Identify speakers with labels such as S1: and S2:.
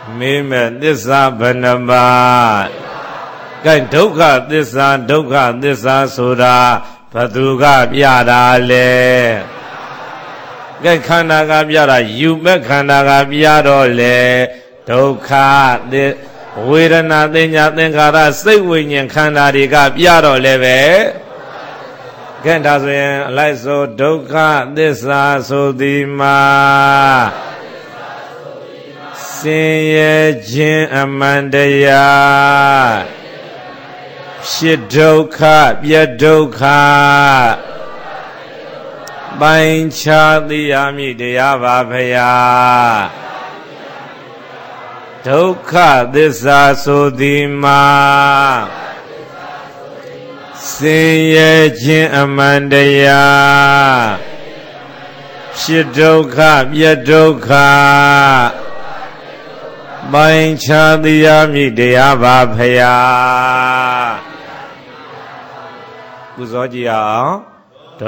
S1: မေးမဲ့သစ္စာဘယ်နှပါးကဲဒုက္ခသစ္စာဆိုတာဘသူကပြတာလဲကဲခန္ဓာကပြတာယူမဲ့ခန္ဓာကပြတော့လေဒုက္ခဝေဒနာသင်ညာသင်္ခါရစိတ်ဝိညာဉ်ခန္ဓာတွေကပြတော့လေပဲကဲဒါဆိုရင်အလိုက်ဆိုဒုက္ခသစ္စာဆိုသည်မှာဆင်းရဲခြင်းအမှန်တရားဖြစ်ဒုက္ခပြဒုက္ခပိုင်းခြားသိရမည်တရားပါဖရာဒုက္ခသစ္စာဆိုသည်မှာဆင်းရဲခြင်းအမှန်တရားဖြစ်ဒုက္ခပြဒုက္ခပိုင်းခြားသိရမည်တရားပါဖရာပူဇော်ကြည့်အောင်